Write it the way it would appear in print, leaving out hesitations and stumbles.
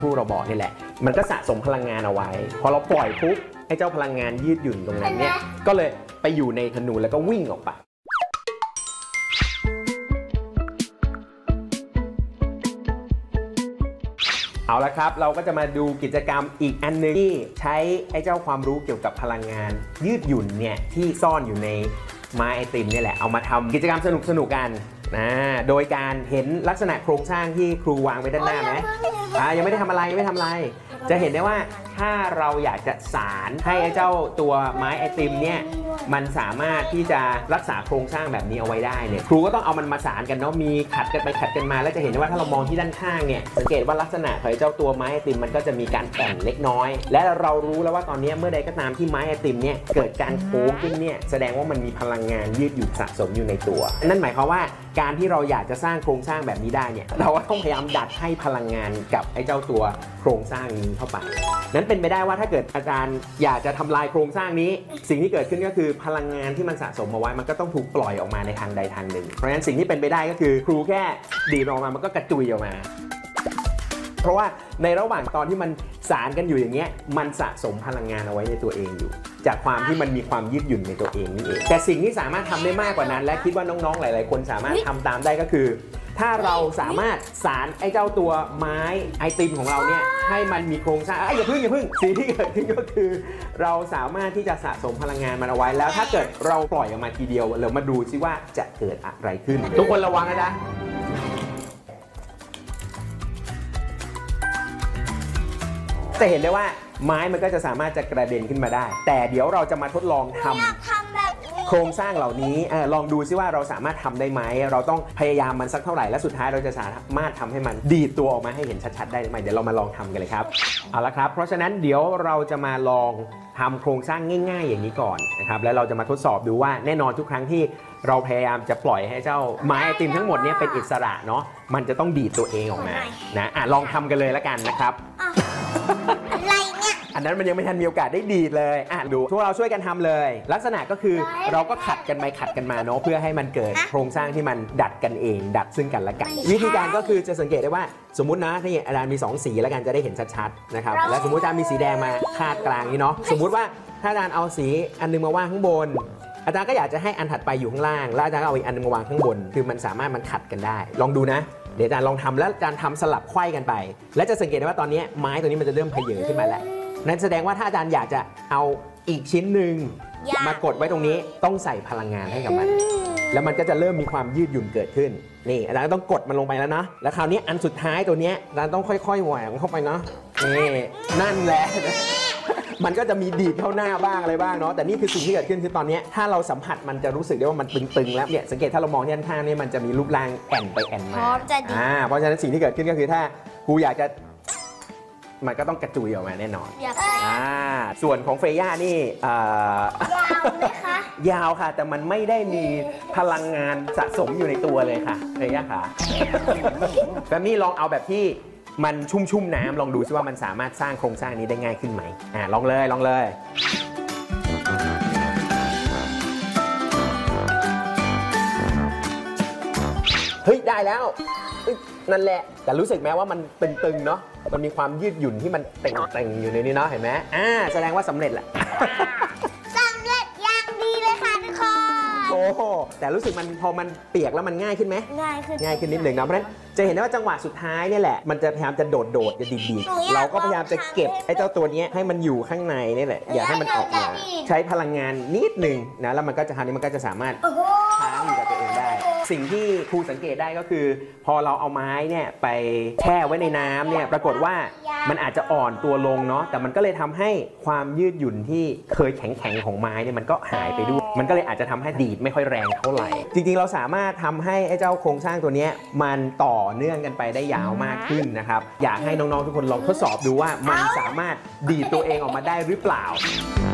ครูเราบอกนี่แหละมันก็สะสมพลังงานเอาไว้พอเราปล่อยปุ๊บไอ้เจ้าพลังงานยืดหยุ่นตรงนั้นเนี่ยก็เลยไปอยู่ในธนูแล้วก็วิ่งออกไปเอาละครับเราก็จะมาดูกิจกรรมอีกอันนึงที่ใช้ไอ้เจ้าความรู้เกี่ยวกับพลังงานยืดหยุ่นเนี่ยที่ซ่อนอยู่ในไม้ไอติมนี่แหละเอามาทำกิจกรรมสนุกกันโดยการเห็นลักษณะโครงสร้างที่ครูวางไว้ด้านหน้าไหมยังไม่ได้ทำอะไรจะเห็นได้ว่าถ้าเราอยากจะสารให้ไอ้เจ้าตัวไม้ไอติมเนี่ยมันสามารถที่จะรักษาโครงสร้างแบบนี้เอาไว้ได้เนี่ยครูก็ต้องเอามันมาสานกันเนาะมีขัดกันไปขัดกันมาแล้วจะเห็นได้ว่าถ้าเรามองที่ด้านข้างเนี่ยสังเกตว่าลักษณะของไอ้เจ้าตัวไม้ไอติมมันก็จะมีการแป่งเล็กน้อยและเรารู้แล้วว่าตอนนี้เมื่อใดก็ตามที่ไม้ไอติมเนี่ยเกิดการโค้งขึ้นเนี่ยแสดงว่ามันมีพลังงานยืดหยุ่นสะสมอยู่ในตัวนั่นหมายความว่าการที่เราอยากจะสร้างโครงสร้างแบบนี้ได้เนี่ยเราก็ต้องพยายามดัดให้พลังงานกับไอ้เจ้าตัวโครงสร้างนี้เข้าไปนั้นเป็นไปได้ว่าถ้าเกิดอาจารย์อยากจะทำลายโครงสร้างนี้สิ่งที่เกิดขึ้นก็คือพลังงานที่มันสะสมเอาไว้มันก็ต้องถูกปล่อยออกมาในทางใดทางหนึ่งเพราะฉะนั้นสิ่งที่เป็นไปได้ก็คือครูแค่ดีดออกมามันก็กระจุยออกมาเพราะว่าในระหว่างตอนที่มันสารกันอยู่อย่างเงี้ยมันสะสมพลังงานเอาไว้ในตัวเองอยู่จากความที่มันมีความยืดหยุ่นในตัวเองนี่เองแต่สิ่งที่สามารถทำได้มากกว่านั้นและคิดว่าน้องๆหลายๆคนสามารถทำตามได้ก็คือถ้าเราสามารถสารไอ้เจ้าตัวไม้ไอติมของเราเนี่ยให้มันมีโครงสร้างอย่าพึ่งสิ่งที่เกิดขึ้นก็คือเราสามารถที่จะสะสมพลังงานมันเอาไว้แล้วถ้าเกิดเราปล่อยออกมาทีเดียวเรามาดูซิว่าจะเกิดอะไรขึ้นทุกคนระวังนะจ๊ะจะเห็นได้ว่าไม้มันก็จะสามารถจะกระเด็นขึ้นมาได้แต่เดี๋ยวเราจะมาทดลองทำโครงสร้างเหล่านี้ลองดูซิว่าเราสามารถทำได้ไหมเราต้องพยายามมันสักเท่าไหร่และสุดท้ายเราจะสามารถทำให้มันดีดตัวออกมาให้เห็นชัดๆได้ไหมเดี๋ยวเรามาลองทำกันเลยครับเอาละครับเพราะฉะนั้นเดี๋ยวเราจะมาลองทำโครงสร้างง่ายๆอย่างนี้ก่อนนะครับแล้วเราจะมาทดสอบดูว่าแน่นอนทุกครั้งที่เราพยายามจะปล่อยให้เจ้าไม้ไอติมทั้งหมดนี้เป็นอิสระเนาะมันจะต้องดีดตัวเองออกมานะลองทำกันเลยแล้วกันนะครับอะไรเนี่ยอันนั้นมันยังไม่ทันมีโอกาสได้ดีดเลยดูพวกเราช่วยกันทำเลยลักษณะก็คือเราก็ขัดกันไปขัดกันมาเนาะเพื่อให้มันเกิดโครงสร้างที่มันดัดกันเองดัดซึ่งกันและกันวิธีการก็คือจะสังเกตได้ว่าสมมุตินะที่อาจารย์มี2สีแล้วกันจะได้เห็นชัดๆนะครับและสมมุติอาจารย์มีสีแดงมาคาดกลางนี้เนาะสมมุติว่าถ้าอาจารย์เอาสีอันนึงมาวางข้างบนอาจารย์ก็อยากจะให้อันถัดไปอยู่ข้างล่างแล้วอาจารย์ก็เอาอีกอันนึงมาวางข้างบนคือมันสามารถมันขัดกันได้ลองดูนะเดี๋ยวอาจารย์ลองทำแล้วอาจารย์ทำสลับไขว้กันไปและจะสังเกตได้ว่าตอนนี้ไม้ตัวนี้มันจะเริ่มเพเยขึ้นมาแล้วนั่นแสดงว่าถ้าอาจารย์อยากจะเอาอีกชิ้นหนึ่งมากดไว้ตรงนี้ต้องใส่พลังงานให้กับมันแล้วมันก็จะเริ่มมีความยืดหยุ่นเกิดขึ้นนี่อาจารย์ต้องกดมันลงไปแล้วนะแล้วคราวนี้อันสุดท้ายตัวนี้อาจารย์ต้องค่อยๆแหวกเข้าไปเนาะนี่นั่นแหละมันก็จะมีดีดเข้าหน้าบ้างอะไรบ้างเนาะแต่นี่คือสิ่งที่เกิดขึ้นคือตอนนี้ถ้าเราสัมผัสมันจะรู้สึกได้ว่ามันตึงๆแล้วเนี่ยสังเกตถ้าเรามองที่ด้านข้างนี่มันจะมีรูปร่างแอนไปแอนมาเพราะฉะนั้นสิ่งที่เกิดขึ้นก็คือถ้ากูอยากจะมันก็ต้องกระจุยออกมาแน่นอนส่วนของเฟย่านี่ยาวไหมคะยาวค่ะแต่มันไม่ได้มีพลังงานสะสมอยู่ในตัวเลยค่ะเฟย่าค่ะแบบนี้ลองเอาแบบที่มันชุ่มน้ำลองดูซิว่ามันสามารถสร้างโครงสร้างนี้ได้ง่ายขึ้นไหมลองเลยเฮ้ยได้แล้วนั่นแหละแต่รู้สึกไหมว่ามันตึงๆเนาะมันมีความยืดหยุ่นที่มันเต่งๆอยู่ในนี้เนาะเห็นไหมแสดงว่าสำเร็จแหละสำเร็จอย่างดีเลยค่ะทุกคนโอ้แต่รู้สึกมันพอมันเปียกแล้วมันง่ายขึ้นไหมง่ายขึ้นนิดหนึ่งนะเพราะฉะนั้นจะเห็นได้ว่าจังหวะสุดท้ายนี่แหละมันจะพยายามจะโดดจะดีดเราก็พยายามจะเก็บไอ้เจ้าตัวนี้ให้มันอยู่ข้างในนี่แหละอย่าให้มันออกมาใช้พลังงานนิดหนึ่งนะแล้วมันก็จะทำนี้มันก็จะสามารถค้างอยู่กับตัวเองได้สิ่งที่ครูสังเกตได้ก็คือพอเราเอาไม้เนี่ยไปแช่ไว้ในน้ำเนี่ยปรากฏว่ามันอาจจะอ่อนตัวลงเนาะแต่มันก็เลยทำให้ความยืดหยุ่นที่เคยแข็งของไม้เนี่ยมันก็หายไปด้วยมันก็เลยอาจจะทำให้ดีดไม่ค่อยแรงเท่าไหร่จริงๆเราสามารถทำให้ไอ้เจ้าโครงสร้างตัวนี้มันต่อเนื่องกันไปได้ยาวมากขึ้นนะครับอยากให้น้องๆทุกคนลองทดสอบดูว่ามันสามารถดีดตัวเองออกมาได้หรือเปล่า